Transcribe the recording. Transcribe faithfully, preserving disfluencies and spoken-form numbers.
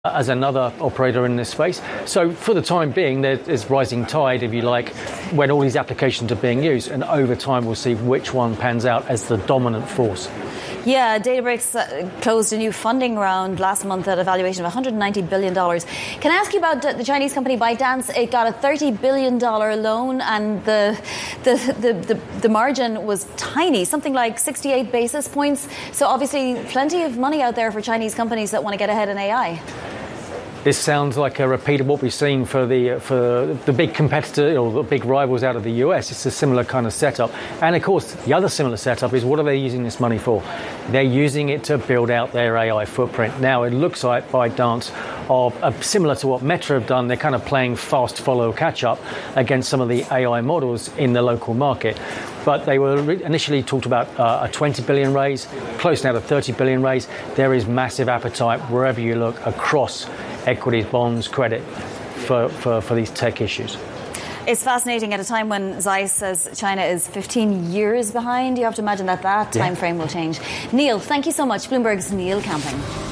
as another operator in this space. So for the time being, there is rising tide, if you like, when all these applications are being used, and over time we'll see which one pans out as the dominant force. Yeah, Databricks uh, closed a new funding round last month at a valuation of one hundred ninety billion dollars. Can I ask you about the Chinese company ByteDance? It got a thirty billion dollars loan, and the the, the, the the margin was tiny, something like sixty-eight basis points. So obviously plenty of money out there for Chinese companies that want to get ahead in A I. This sounds like a repeat of what we've seen for the for the big competitor or the big rivals out of the U S. It's a similar kind of setup. And of course, the other similar setup is, what are they using this money for? They're using it to build out their A I footprint. Now, it looks like ByteDance are uh, similar to what Meta have done. They're kind of playing fast follow catch up against some of the A I models in the local market. But they were initially talked about uh, a twenty billion raise, close now to thirty billion raise. There is massive appetite wherever you look across equities, bonds, credit for, for, for these tech issues. It's fascinating at a time when Zeiss says China is fifteen years behind. You have to imagine that that time frame will change. Neil, thank you so much. Bloomberg's Neil Camping.